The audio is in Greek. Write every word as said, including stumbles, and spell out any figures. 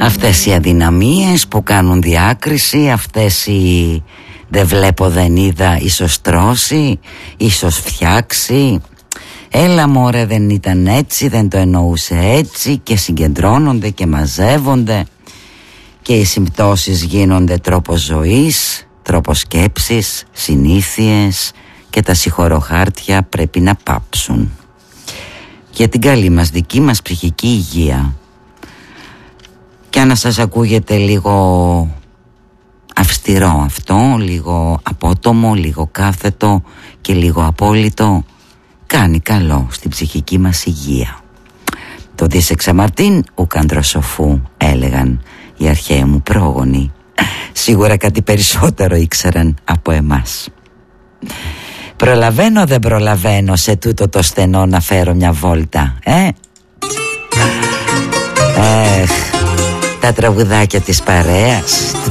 Αυτές οι αδυναμίες που κάνουν διάκριση, αυτές οι δεν βλέπω δεν είδα, ίσως τρώσει, ίσως φτιάξει, έλα μωρέ δεν ήταν έτσι, δεν το εννοούσε έτσι, και συγκεντρώνονται και μαζεύονται και οι συμπτώσεις γίνονται τρόπος ζωής, τρόπος σκέψης, συνήθειες, και τα συγχωροχάρτια πρέπει να πάψουν για την καλή μας δική μας ψυχική υγεία. Και αν σας ακούγεται λίγο αυστηρό αυτό, λίγο απότομο, λίγο κάθετο και λίγο απόλυτο, κάνει καλό στην ψυχική μας υγεία. Το δις εξαμαρτήν ουκ σοφού, έλεγαν οι αρχαίοι μου πρόγονοι. Σίγουρα κάτι περισσότερο ήξεραν από εμάς. Προλαβαίνω δεν προλαβαίνω σε τούτο το στενό να φέρω μια βόλτα, ε? Έχ, τα τραγουδάκια της παρέας, του